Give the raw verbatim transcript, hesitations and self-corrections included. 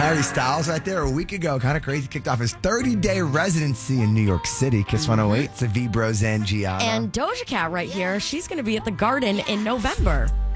Harry Styles right there a week ago. Kind of crazy. Kicked off his thirty-day residency in New York City. Kiss one oh eight. It's a Vibro Zangiano. And Doja Cat right here. She's going to be at the Garden in November.